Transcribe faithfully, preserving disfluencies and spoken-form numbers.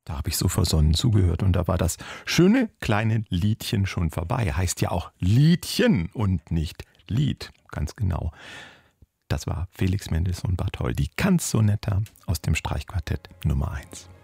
Da habe ich so versonnen zugehört und da war das schöne kleine Liedchen schon vorbei. Heißt ja auch Liedchen und nicht Lied, ganz genau. Das war Felix Mendelssohn Bartholdy, Canzonetta aus dem Streichquartett Nummer eins.